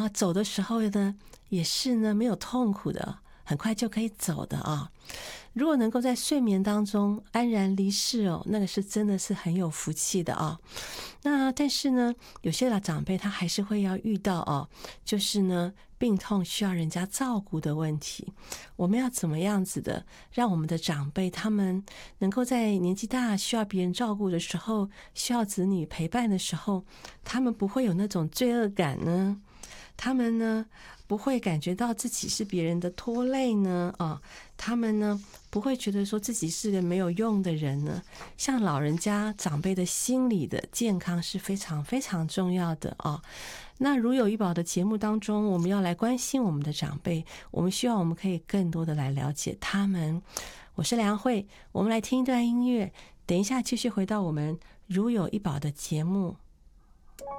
走的时候呢，也是呢没有痛苦的，很快就可以走的啊。如果能够在睡眠当中安然离世哦，那个是真的是很有福气的啊。那但是呢，有些老长辈他还是会要遇到哦，就是呢病痛需要人家照顾的问题。我们要怎么样子的让我们的长辈他们能够在年纪大需要别人照顾的时候，需要子女陪伴的时候，他们不会有那种罪恶感呢？他们呢不会感觉到自己是别人的拖累呢？他们呢不会觉得说自己是个没有用的人呢？像老人家长辈的心理的健康是非常非常重要的啊。那如有医保的节目当中，我们要来关心我们的长辈，我们希望我们可以更多的来了解他们。我是梁慧，我们来听一段音乐，等一下继续回到我们如有医保的节目。